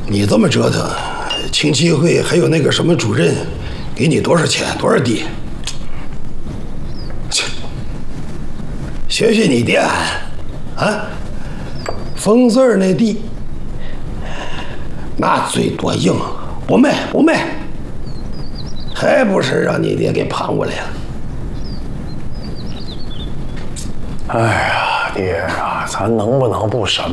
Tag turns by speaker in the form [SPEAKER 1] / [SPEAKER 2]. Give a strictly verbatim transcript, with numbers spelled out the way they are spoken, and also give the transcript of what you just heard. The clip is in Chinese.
[SPEAKER 1] 你这么折腾，青七会还有那个什么主任，给你多少钱多少地？切，学学你爹，啊，封字儿那地，那嘴多硬，不卖不卖，还不是让你爹给盘过来了。
[SPEAKER 2] 哎呀，爹呀，咱能不能不什么